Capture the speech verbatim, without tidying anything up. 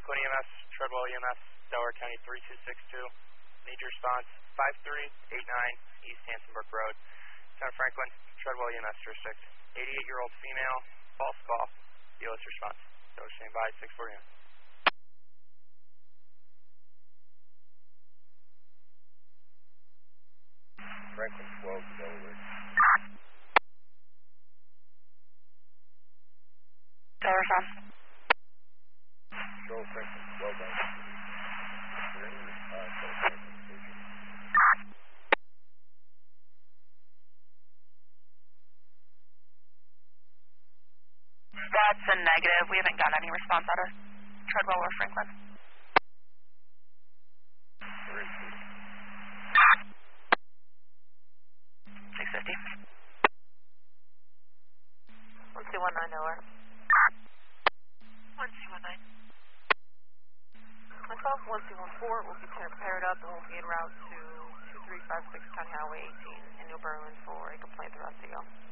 Franklin E M S, Treadwell E M S, Delaware County three two six two. Need your response, five three eight nine East Hanson Brook Road. Town of Franklin, Treadwell E M S District. eighty-eight-year-old female, false call. B O S response. So stand by, six forty-nine. Franklin twelve, Delaware. Delaware Sound. Show Franklin twelve, Delaware. Is there any response at Franklin Station? That's a negative. We haven't gotten any response out of Treadwell or Franklin. Where is he? six fifty. one two one nine, Delaware. one two one nine. Myself, one two one four will be paired up and will be en route to two three five six County Highway eighteen in New Berlin for a complaint throughout C O.